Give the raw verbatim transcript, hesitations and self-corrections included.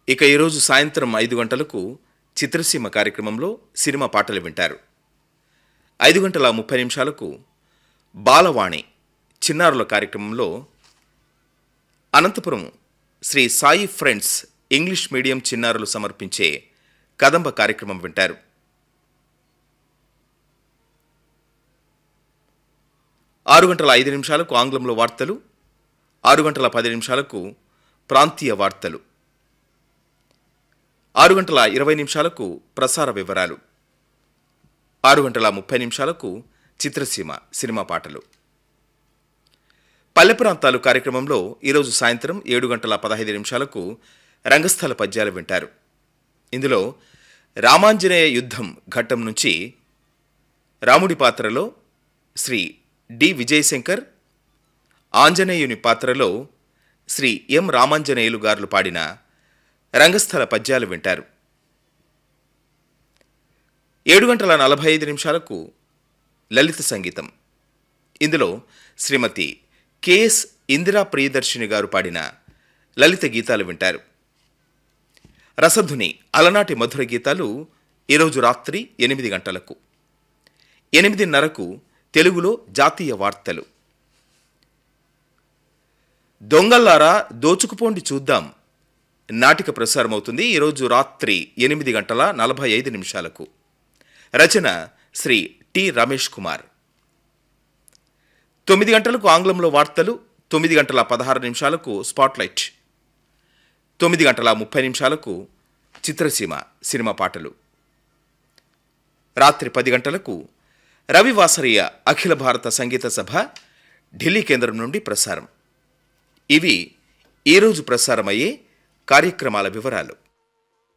ఇక ఈరోజు సాయంత్రం ఐదు గంటలకు చిత్రసీమ కార్యక్రమంలో సినిమా పాటలు వింటారు. ఐదు గంటల ముప్పై నిమిషాలకు బాలవాణి చిన్నారుల కార్యక్రమంలో Anantapuram Shri Sai friends English medium చిన్నారులు సమర్పించే కదంబ కార్యక్రమం వింటారు. ఆరు గంటల ఐదు నిమిషాలకు ఆంగ్లంలో వార్తలు, ఆరు గంటల పది నిమిషాలకు ప్రాంతీయ వార్తలు, ఆరు గంటల ఇరవై నిమిషాలకు ప్రసార వివరాలు, ఆరు గంటల ముప్పై నిమిషాలకు చిత్రసీమ సినిమా పాటలు. పల్లె ప్రాంతాలు కార్యక్రమంలో ఈరోజు సాయంత్రం ఏడు గంటల పదహైదు నిమిషాలకు రంగస్థల పద్యాలు వింటారు. ఇందులో రామాంజనేయ యుద్ధం ఘట్టం నుంచి రాముడి పాత్రలో శ్రీ డి విజయశంకర్, ఆంజనేయుని పాత్రలో శ్రీ ఎం రామాంజనేయులు గారులు పాడిన రంగస్థల పద్యాలు వింటారు. ఏడు గంటల నలభై ఐదు నిమిషాలకు లలిత సంగీతం. ఇందులో శ్రీమతి కెఎస్ ఇందిరా ప్రియదర్శిని గారు పాడిన లలిత గీతాలు వింటారు. రసధుని అలనాటి మధుర గీతాలు ఈరోజు రాత్రి ఎనిమిది గంటలకు. ఎనిమిదిన్నరకు తెలుగులో జాతీయ వార్తలు. దొంగల్లారా దోచుకుపోండి చూద్దాం నాటిక ప్రసారమవుతుంది ఈరోజు రాత్రి ఎనిమిది గంటల నలభై ఐదు నిమిషాలకు. రచన శ్రీ టి రమేష్ కుమార్. తొమ్మిది గంటలకు ఆంగ్లంలో వార్తలు, తొమ్మిది గంటల పదహారు నిమిషాలకు స్పాట్లైట్, తొమ్మిది గంటల ముప్పై నిమిషాలకు చిత్రసీమ సినిమా పాటలు. రాత్రి పది గంటలకు రవివాసరీయ అఖిల భారత సంగీత సభ ఢిల్లీ కేంద్రం నుండి ప్రసారం. ఇవి ఈరోజు ప్రసారమయ్యే కార్యక్రమాల వివరాలు.